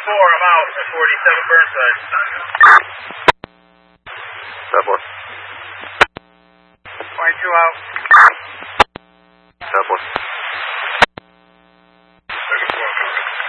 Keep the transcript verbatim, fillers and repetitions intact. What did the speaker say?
four, I'm out at forty-seven Burnside. Subway. twenty-two out. Subway.